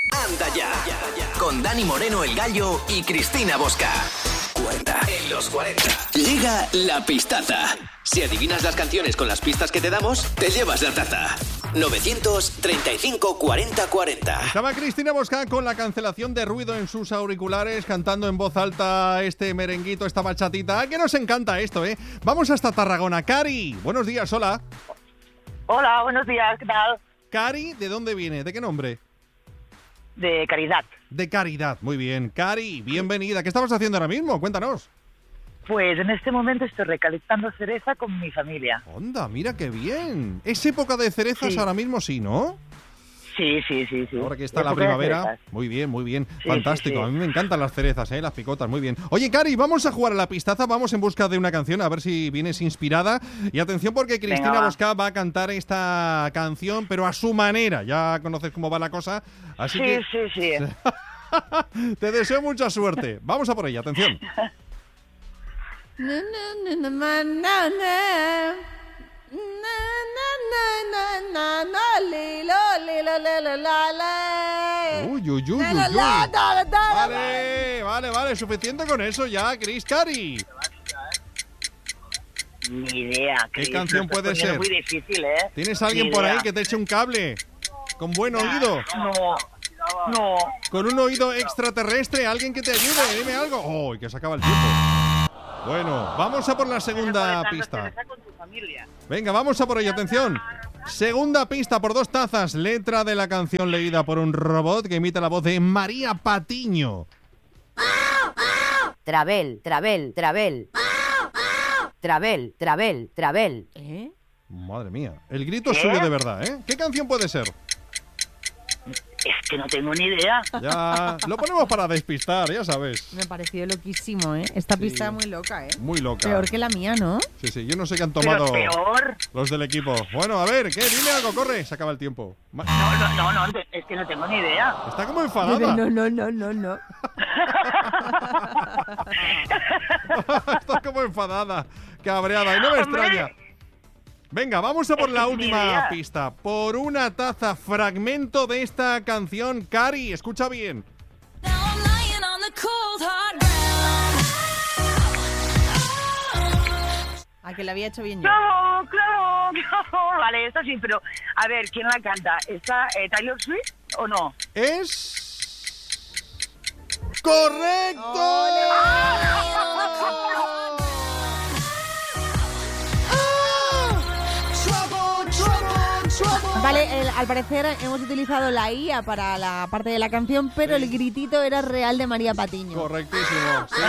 Anda ya, con Dani Moreno el Gallo y Cristina Bosca. Cuenta en los 40. Llega la pistaza. Si adivinas las canciones con las pistas que te damos, te llevas la taza. 935 40 40. Estaba Cristina Bosca con la cancelación de ruido en sus auriculares, cantando en voz alta este merenguito, esta bachatita. ¡Ah, que nos encanta esto, eh! Vamos hasta Tarragona. Cari, buenos días, hola. Hola, buenos días, ¿qué tal? Cari, ¿de dónde viene? ¿De qué nombre? De Caridad. De Caridad, muy bien. Cari, bienvenida. ¿Qué estabas haciendo ahora mismo? Cuéntanos. Pues en este momento estoy recolectando cereza con mi familia. Onda, mira qué bien. Es época de cerezas ahora mismo, sí, ¿no? Sí. Ahora que está la primavera. Muy bien, Sí, fantástico. sí. A mí me encantan las cerezas, las picotas, muy bien. Oye, Cari, vamos a jugar a la pistaza, vamos en busca de una canción, a ver si vienes inspirada. Y atención porque Cristina Bosca va a cantar esta canción, pero a su manera. Ya conoces cómo va la cosa, así que... Sí. Te deseo mucha suerte. Vamos a por ella, atención. Uy. Vale, suficiente con eso ya, Cari. Ni idea. ¿Qué canción puede ser? Es muy difícil, ¿eh? ¿Tienes alguien por ahí que te eche un cable? ¿Con buen oído? No. ¿Con un oído extraterrestre? ¿Alguien que te ayude? Dime algo. ¡Oh, que se acaba el tiempo! Bueno, vamos a por la segunda pista. Venga, vamos a por ella, atención. Segunda pista por 2 tazas. Letra de la canción leída por un robot que imita la voz de María Patiño. Travel. Madre mía, el grito es suyo de verdad, ¿eh? ¿Qué canción puede ser? Es que no tengo ni idea. Ya, lo ponemos para despistar, ya sabes. Me pareció loquísimo, ¿eh? Esta pista muy loca, ¿eh? Muy loca. Peor que la mía, ¿no? Sí, yo no sé qué han tomado Peor. los del equipo. Bueno, a ver, ¿qué? Dime algo, corre, se acaba el tiempo. No, es que no tengo ni idea. Está como enfadada. No. Está como enfadada, cabreada, y no me extraña. Venga, vamos a por la última pista. Por una taza, fragmento de esta canción. Cari, escucha bien. A que la había hecho bien yo. Claro. Vale, esta sí, pero a ver, ¿quién la canta? ¿Está Taylor Swift o no? ¡Es correcto! Vale, al parecer hemos utilizado la IA para la parte de la canción, pero el gritito era real de María Patiño. Correctísimo. Sí.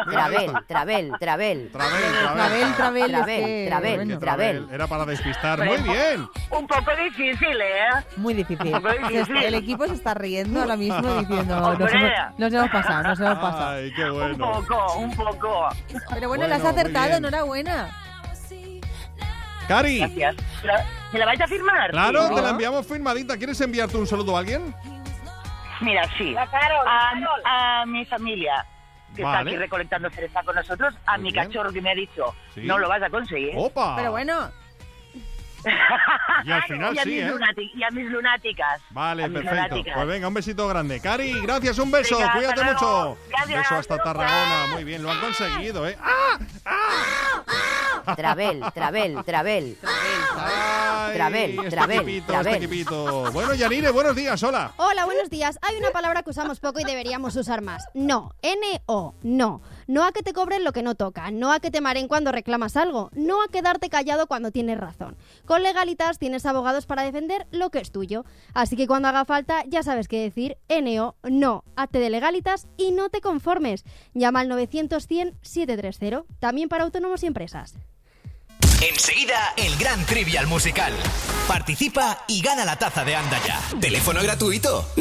Travel. Era para despistar. Muy bien. Un poco difícil, ¿eh? Muy difícil. El equipo se está riendo ahora mismo diciendo nos hemos pasado. Ay, qué bueno. Un poco. Pero bueno, la has acertado, enhorabuena. Cari. Gracias. ¿Me la vais a firmar? Claro, Sí. te la enviamos firmadita. ¿Quieres enviarte un saludo a alguien? Mira, sí. A mi familia, que está aquí recolectando cereza con nosotros, a mi cachorro que me ha dicho, no lo vas a conseguir. ¡Opa! Pero bueno. Y al final sí, ¿eh? Y a mis lunáticas. Vale, perfecto. Pues venga, un besito grande. Cari, gracias, un beso. Venga, cuídate mucho. Gracias. Beso hasta Tarragona. Muy bien, lo han conseguido, ¿eh? ¡Ah! Travel. Este equipito. Bueno, Yanire, buenos días, hola. Hola, buenos días. Hay una palabra que usamos poco y deberíamos usar más. No, N-O, no. No a que te cobren lo que no toca, no a que te mareen cuando reclamas algo, no a quedarte callado cuando tienes razón. Con Legalitas tienes abogados para defender lo que es tuyo. Así que cuando haga falta ya sabes qué decir. N-O, no. Hazte de Legalitas y no te conformes. Llama al 900-100-730. También para autónomos y empresas. Enseguida, el gran Trivial musical. Participa y gana la taza de Anda Ya. Teléfono gratuito